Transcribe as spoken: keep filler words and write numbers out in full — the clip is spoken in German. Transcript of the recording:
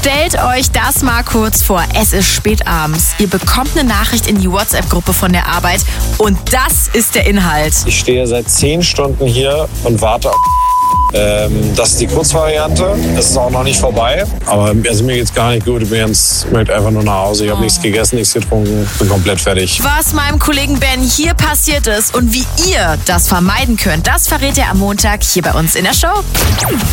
Stellt euch das mal kurz vor. Es ist spät abends. Ihr bekommt eine Nachricht in die WhatsApp-Gruppe von der Arbeit und das ist der Inhalt. Ich stehe seit zehn Stunden hier und warte auf ähm, das ist die Kurzvariante. Es ist auch noch nicht vorbei. Aber also mir geht's gar nicht gut. Ich bin jetzt, möchte einfach nur nach Hause. Ich habe oh. nichts gegessen, nichts getrunken. Bin komplett fertig. Was meinem Kollegen Ben hier passiert ist und wie ihr das vermeiden könnt, das verrät er am Montag hier bei uns in der Show.